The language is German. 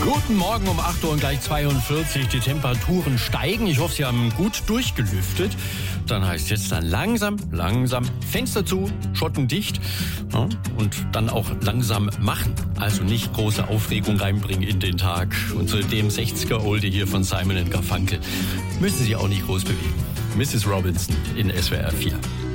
Guten Morgen um 8 Uhr und gleich 42. Die Temperaturen steigen. Ich hoffe, Sie haben gut durchgelüftet. Dann heißt jetzt dann langsam Fenster zu, Schotten dicht, ja, und dann auch langsam machen. Also nicht große Aufregung reinbringen in den Tag. Und zu dem 60er-Oldie hier von Simon & Garfunkel müssen Sie auch nicht groß bewegen. Mrs. Robinson in SWR 4.